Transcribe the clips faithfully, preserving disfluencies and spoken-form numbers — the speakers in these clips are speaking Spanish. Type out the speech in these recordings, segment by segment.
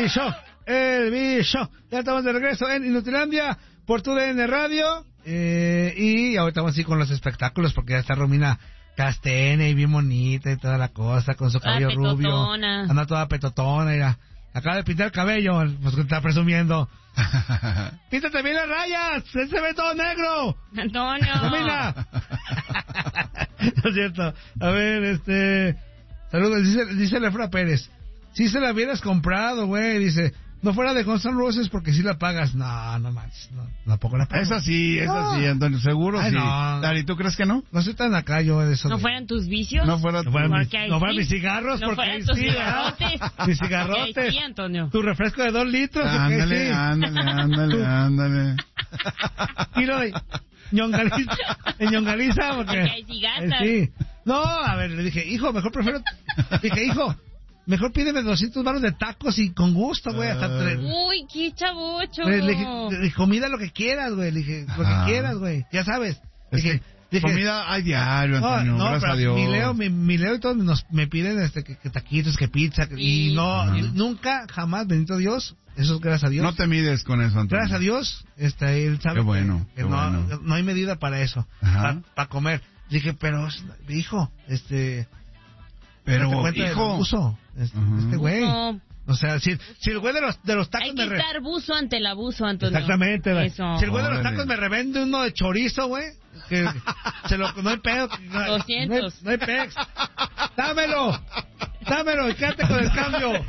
bicho, el bicho. Ya estamos de regreso en Inutilandia por tu D N Radio. Eh, y ahorita vamos así con los espectáculos porque ya está Romina Castene y bien bonita y toda la cosa con su cabello ah, rubio. Anda toda petotona, mira. Acaba de pintar el cabello, pues que está presumiendo. Píntate bien las rayas, él se ve todo negro. Antonio. Romina. No es cierto. A ver, este... Saludos, dice, dice Lefra Pérez. Si se la hubieras comprado, güey, dice... No fuera de Guns N' Roses porque si la pagas. No, no más. No, tampoco la pagas. Esa sí, esa no. sí, Antonio, seguro Ay, sí. no. Dari, ¿tú crees que no? No soy tan acá yo de eso. ¿No de... fueran tus vicios? No fuera no fueran mis, no fueran sí. mis cigarros no porque fueran tus sí, cigarrotes. Mis cigarrotes. Sí, Antonio. Tu refresco de dos litros. Ándale, porque sí. ándale, ándale, ándale. Tiro de ñongaliza, en ñongaliza porque... Porque hay cigarras. Eh, sí. No, a ver, le dije, hijo, mejor prefiero... Dije, hijo... Mejor pídeme doscientos baros de tacos y con gusto, güey, hasta tres. Uy, qué chavocho. Le dije, le dije, comida lo que quieras, güey. Le dije, lo que Ajá. quieras, güey. Ya sabes. Le Es dije, que dije, comida hay diario, no, Antonio, no, gracias pero a Dios. Mi Leo, mi, mi Leo y todos nos, me piden este, que, que taquitos, que pizza. Que, Sí. Y no, Ajá. nunca, jamás, bendito Dios, eso es gracias a Dios. No te mides con eso, Antonio. Gracias a Dios, este, él sabe Qué bueno, que, que qué no, bueno. no hay medida para eso, Ajá. para pa comer. Dije, pero, hijo, este... Pero, date cuenta del hijo... abuso, este, Ajá. este güey. No. O sea, si, si el güey de los, de los tacos Hay me que re... estar buzo ante el abuso, Antonio. Exactamente, güey. Eso. Si el güey de los Órale. tacos me revende uno de chorizo, güey, que se lo, no hay pedo. No hay- doscientos. No hay, no hay pex. Dámelo. Dámelo y quédate con el cambio.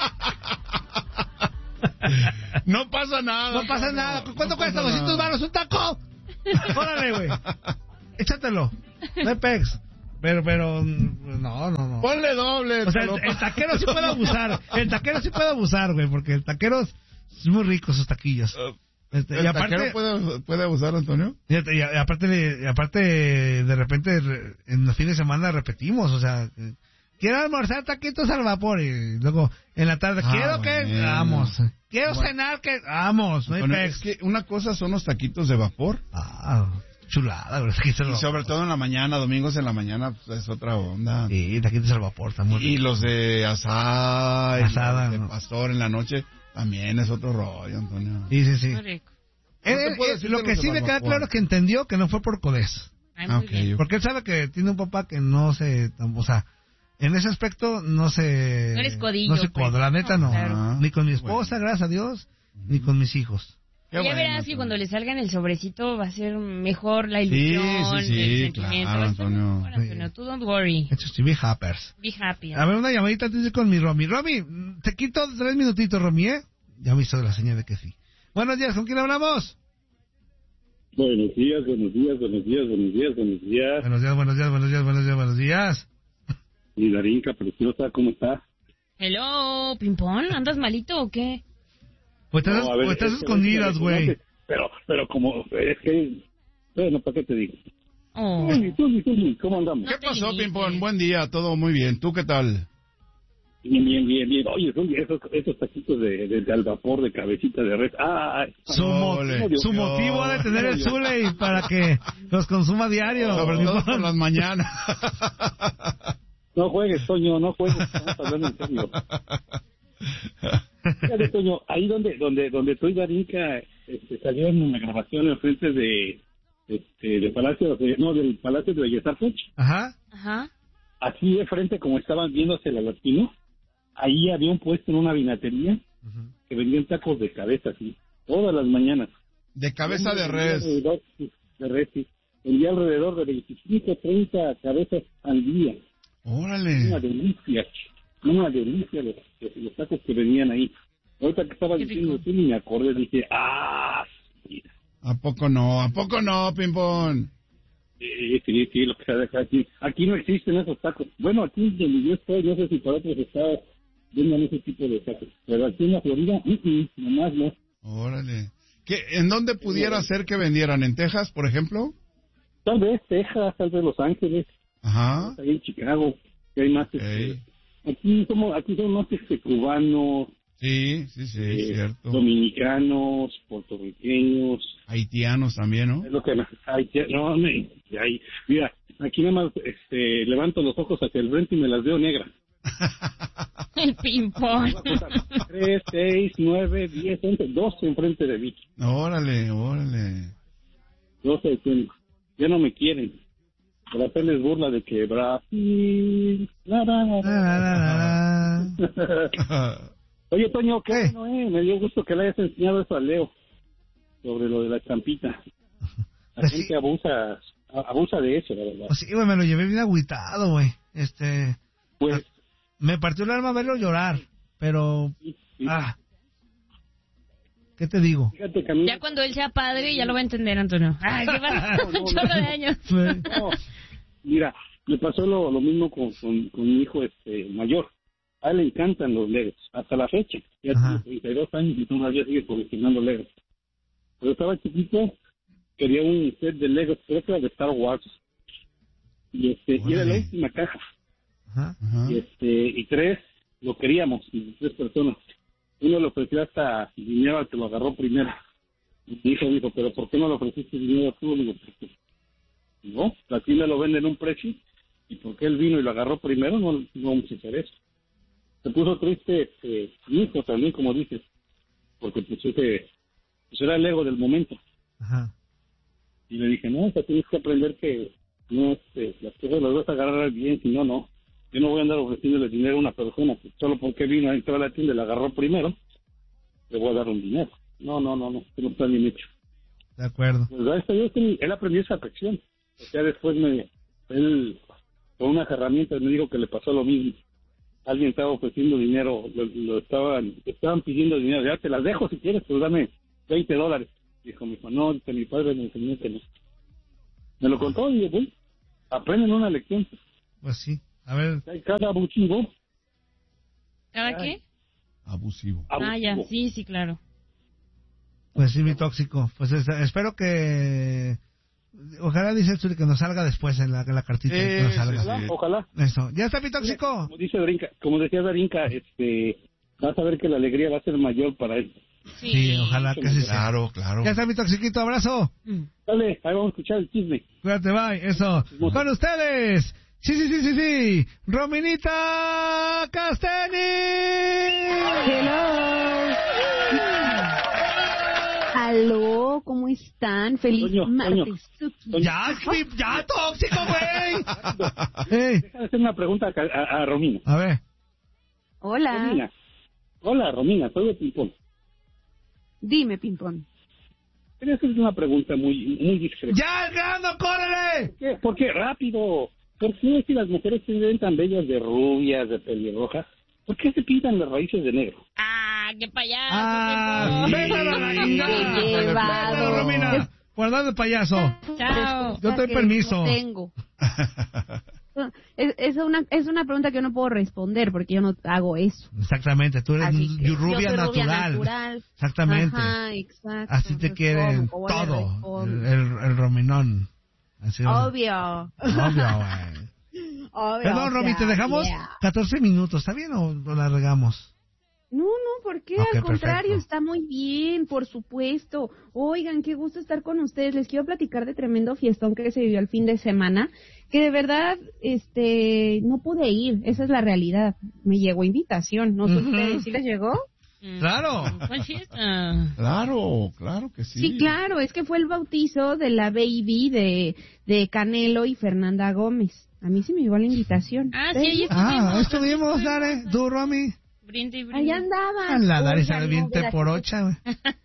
No pasa nada. No pasa nada. ¿Cuánto no cuesta? pasa ¿doscientos nada. baros un taco? Órale, güey. Échatelo. No hay pex. Pero, pero, no, no, no. Ponle doble. O sea, te lo el, el paso. taquero sí puede abusar. El taquero sí puede abusar, güey, porque el taquero es muy rico, sus taquillos. Este, ¿El y aparte, taquero puede, puede abusar, Antonio? fíjate, y a- y aparte, y aparte, de repente, re- en los fines de semana repetimos, o sea, eh, quiero almorzar taquitos al vapor, y luego en la tarde, Ah, quiero que, bueno. vamos, quiero Bueno. cenar que, vamos, no hay Antonio, pex. es que una cosa son los taquitos de vapor. Ah, chulada, güey, taquitos al Y vapor. sobre todo en la mañana, domingos en la mañana, pues es otra onda. Sí, taquitos al vapor, está muy Y rico. los de asada, y Asada, los de ¿no? pastor en la noche, también es otro rollo, Antonio. Sí, sí, sí. Muy rico. Él- No te él- puedo él- decir lo de que los sí de me queda barbacoa. claro es que entendió que no fue por codés. Ay, Ah, muy ok, bien. ok. Porque él sabe que tiene un papá que no se, o sea, en ese aspecto no se... No eres codillo, No se pues. codo, la neta no. No, claro. Ni con mi esposa, Bueno. gracias a Dios, ni con mis hijos. Qué ya bueno, verás que Antonio. cuando le salga en el sobrecito va a ser mejor la Sí, ilusión, sí, sí, el sentimiento. claro, Va a ser Antonio. mejor, Antonio. Tú don't worry. Estos sí, be happers. Be happy. A ver, una llamadita antes de ir con mi Romy. Romy, mm, te quito tres minutitos, Romy, ¿eh? Ya me hizo la señal de que sí. Buenos días, ¿con quién hablamos? Buenos días, buenos días, buenos días, buenos días, buenos días. Buenos días, buenos días, buenos días, buenos días, buenos días. Mi Darinka preciosa, ¿cómo está? Hello, Pimpón, ¿andas malito o qué? Pues estás, No, a ver, pues estás es que- escondidas, es que- güey. Pero, pero como, es que, bueno, ¿para qué te digo? Oh. Tuli, Tuli, Tuli, ¿cómo andamos? ¿Qué No te pasó, limites. Pimpón? Buen día, todo muy bien. ¿Tú qué tal? Bien, bien, bien, bien. Oye, Tuli, esos, esos taquitos de, de, de al vapor, de cabecita de red. Ah, Su, mo- Ole. su motivo ha de tener el Yo- Zule y para que los consuma diario. Sobre todo por las mañanas. no juegues, Toño, no juegues, estamos hablando en serio. Fíjate, Toño, ahí donde, donde, donde tú y Darinka este, salieron en la grabación en frente de, este, de Palacio, de, no, del Palacio de Bellas Artes, Ajá. Ajá. así de frente como estaban viéndose la latino, ahí había un puesto en una vinatería que vendían tacos de cabeza, así, todas las mañanas. De cabeza de Vendía res. alrededor, sí, de res, sí. Vendía alrededor de veinticinco, treinta cabezas al día. Una Órale. delicia, una delicia los, los tacos que venían ahí. Ahorita que estaba Qué diciendo rico. así, me acordé, dije, ah, sí, ¿A poco no? ¿A poco no, Pimpón? sí, sí, sí, lo que se deja aquí. Aquí no existen esos tacos. Bueno, aquí donde yo estoy, no sé si para otros estados vendan ese tipo de tacos. Pero aquí en la Florida, uh -uh, nomás no. Órale. ¿Qué, ¿En dónde pudiera ser que vendieran? ¿En Texas, por ejemplo? Tal vez Texas, tal vez Los Ángeles, Ajá. ahí en Chicago, que hay más. Ok. Este, aquí somos, aquí son más este, cubanos, Sí, sí, sí, eh, cierto. dominicanos, puertorriqueños. Haitianos también, ¿no? Es lo que me... Ay, ya- no, me, ahí, mira, aquí nada más este, levanto los ojos hacia el frente y me las veo negras. El ping-pong. tres, seis, nueve, diez, once, doce enfrente de mí. Órale, órale. doce, ya no me quieren. Para hacerles burla de que Brasil... La, la, la, la, la. Oye, Toño, qué ¿Qué? bueno, eh. Me dio gusto que le hayas enseñado eso a Leo. Sobre lo de la champita. La Pues gente sí. abusa abusa de eso, la verdad. Pues sí, güey, me lo llevé bien agüitado, güey. Este... Pues, Me partió el alma verlo llorar, pero... sí, sí. Ah... ¿Qué te digo? Fíjate que a mí... Ya cuando él sea padre, ya lo va a entender, Antonio. Ay, qué pasa, No, no, un chorro no. de años. No, mira, le pasó lo, lo mismo con, con, con mi hijo este mayor. A él le encantan los Legos, hasta la fecha. Ya Ajá. tiene treinta y dos años y todavía sigue coleccionando Legos. Pero estaba chiquito, quería un set de Legos, creo que era de Star Wars. Y este, y era la Órale. última caja. Ajá. Ajá. Y este, y tres lo queríamos, y tres personas. Uno le ofreció hasta dinero al que lo agarró primero. Y mi hijo dijo, pero ¿por qué no le ofreciste dinero tú? Le digo, porque no, la tienda lo vende en un precio, y porque él vino y lo agarró primero, no, no vamos a hacer eso. Se puso triste este, mi hijo también, como dices, porque pues, ese, pues era el ego del momento. Ajá. Y le dije, no, o sea, tienes que aprender que no, este, las cosas las vas a agarrar bien, si no, no. Yo no voy a andar ofreciéndole dinero a una persona que solo porque vino a entrar a la tienda y la agarró primero, le voy a dar un dinero. No, no, no, no, eso no está bien hecho. De acuerdo. Pues gracias a Dios, él él aprendió esa afección. O sea, después me, él, con unas herramientas me dijo que le pasó lo mismo. Alguien estaba ofreciendo dinero, lo, lo estaban, estaban pidiendo dinero, ya te las dejo si quieres, pero dame veinte dólares. Dijo mi hijo, no, dice, mi padre me enseñó que no. Me lo contó y bueno, aprenden una lección. Pues sí. A ver, Hay cada abusivo, ¿Cada qué? Abusivo. Ah, ya, abusivo. sí, sí, claro. pues sí, mi tóxico. Pues es- espero que... Ojalá dice el Zuli que nos salga después en la, en la cartita. Sí, que nos sí, salga. sí. Ojalá. Eso. ¿Ya está mi tóxico? Como dice Darinka, como decía Darinka, este, vas a ver que la alegría va a ser mayor para él. Sí, Sí, ojalá que sí sea. Claro, claro. Ya está mi toxiquito, abrazo. Mm. Dale, ahí vamos a escuchar el chisme. Cuídate, bye. Eso. Con ustedes. Sí, sí, sí, sí, sí. Rominita Casteni. Aló, ¿cómo están? Feliz Toño, martes. Tuki. Ya, mi- ya, tóxico, güey. Ey, Déjame hacer una pregunta a, a, a Romina. a ver. Hola, Romina. Hola, Romina, soy de Pimpón. dime, Pimpón. Quería hacer una pregunta muy muy discreta. ¡Ya, el grano, córrele! ¿Por qué? ¿Por qué? Rápido. ¿Por qué si las mujeres se ven tan bellas de rubias, de pelirrojas, por qué se pintan las raíces de negro? Ah, qué payaso. Ah, qué vete a la Qué chingada. llevado. Vete, Romina. Guardad de payaso. po- Chao. Yo te doy Que permiso. no tengo. Es, es, una, es una pregunta que yo no puedo responder porque yo no hago eso. Exactamente, tú eres Así que y rubia yo soy rubia natural. natural. Exactamente. Ajá, exacto. Así te Pues, quieren ¿cómo? ¿Cómo le todo. respondo? El, el, el Rominón. Así, Obvio. Obvio, güey. Obvio. Perdón, o Romy, sea, te dejamos yeah. catorce minutos. ¿Está bien o o la regamos? No, no, ¿por qué? Ok, Al contrario, perfecto. está muy bien, por supuesto. Oigan, qué gusto estar con ustedes. Les quiero platicar de tremendo fiestón que se vivió el fin de semana, que de verdad, este, no pude ir. Esa es la realidad. Me llegó invitación. ¿No sé Ujú. ustedes? ¿Sí les llegó? Mm, Claro. ¿Cuál fiesta? Claro, claro que sí. Sí, claro. Es que fue el bautizo de la baby de, de Canelo y Fernanda Gómez. A mí sí me llegó la invitación. Ah, sí, ahí Ah, estuvimos. estuvimos, Dare. ¿Tú, Romy? Brinde y brinde. Allá andaban. La Dare Oigan, sale bien no, ¿verdad por que- ocha, güey.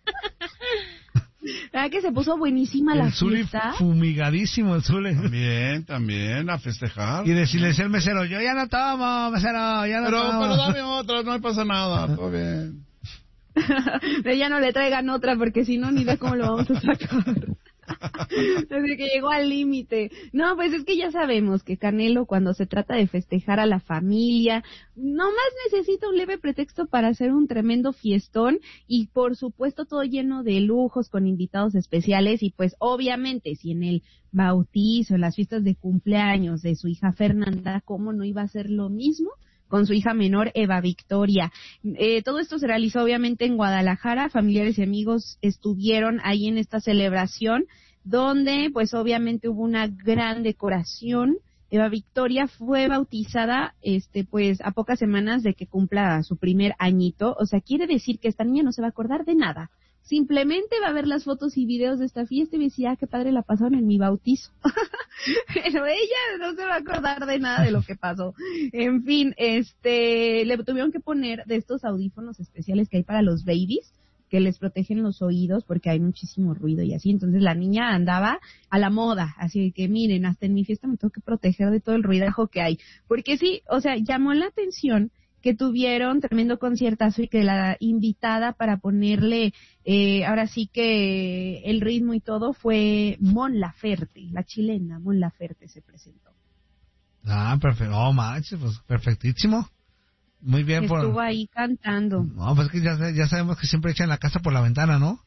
¿Verdad que se puso buenísima la El Zuli fiesta? fumigadísimo, el Zuli. También, también, a festejar. Y decirle al mesero, yo ya no tomo, mesero, ya no Pero, tomo. pero dame otra, no pasa nada, todo bien. Pero ya no le traigan otra porque si no ni ve cómo lo vamos a sacar. Desde que llegó al límite. No, pues es que ya sabemos que Canelo cuando se trata de festejar a la familia, nomás necesita un leve pretexto para hacer un tremendo fiestón y por supuesto todo lleno de lujos con invitados especiales y pues obviamente si en el bautizo, en las fiestas de cumpleaños de su hija Fernanda, ¿cómo no iba a ser lo mismo? Con su hija menor, Eva Victoria. Eh, todo esto se realizó obviamente en Guadalajara, familiares y amigos estuvieron ahí en esta celebración, donde pues obviamente hubo una gran decoración Eva Victoria fue bautizada, este, pues, a pocas semanas de que cumpla su primer añito. O sea, quiere decir que esta niña no se va a acordar de nada. Simplemente va a ver las fotos y videos de esta fiesta y decía, ah, qué padre la pasaron en mi bautizo. Pero ella no se va a acordar de nada de lo que pasó. En fin, este, le tuvieron que poner de estos audífonos especiales que hay para los babies, que les protegen los oídos porque hay muchísimo ruido y así. Entonces la niña andaba a la moda, así que miren, hasta en mi fiesta me tengo que proteger de todo el ruidajo que hay. Porque sí, o sea, llamó la atención que tuvieron tremendo conciertazo y que la invitada para ponerle, eh, ahora sí que el ritmo y todo fue Mon Laferte, la chilena Mon Laferte se presentó. Ah, perfecto, oh, manches, pues perfectísimo. Muy bien. Estuvo por... ahí cantando. No, pues es que ya, ya sabemos que siempre echan la casa por la ventana, ¿no?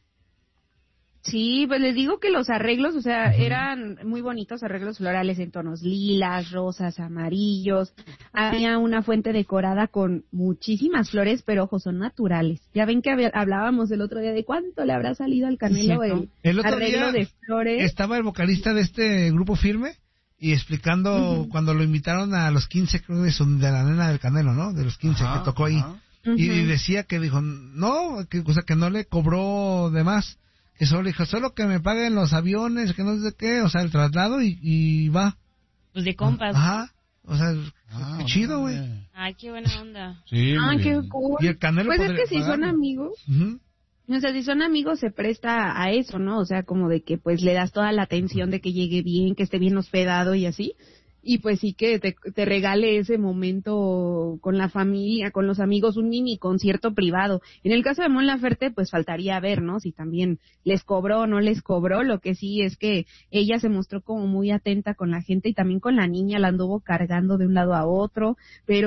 Sí, pues les digo que los arreglos, o sea, uh-huh. eran muy bonitos arreglos florales en tonos lilas, rosas, amarillos. Había una fuente decorada con muchísimas flores, pero ojo, son naturales. Ya ven que hab- hablábamos el otro día de cuánto le habrá salido al Canelo el, el otro arreglo día de flores. Estaba el vocalista de este grupo Firme y explicando uh-huh. cuando lo invitaron a los quince, creo que son de la nena del Canelo, ¿no? De los quince ajá, que tocó ahí. Uh-huh. Y, y decía que dijo, no, que, o sea, que no le cobró de más. Que solo dijo, solo que me paguen los aviones, que no sé qué, o sea, el traslado y, y va. Pues de compas. Ajá, o sea, ah, qué chido, güey. Ay, qué buena onda. Sí, ah, qué cool. Y el Canelo pues es que si pagarlo. Son amigos, uh-huh. o sea, si son amigos se presta a eso, ¿no? O sea, como de que pues le das toda la atención de que llegue bien, que esté bien hospedado y así. Y pues sí que te, te regale ese momento con la familia, con los amigos, un mini concierto privado. En el caso de Mon Laferte, pues faltaría ver, ¿no? Si también les cobró o no les cobró. Lo que sí es que ella se mostró como muy atenta con la gente y también con la niña, la anduvo cargando de un lado a otro, pero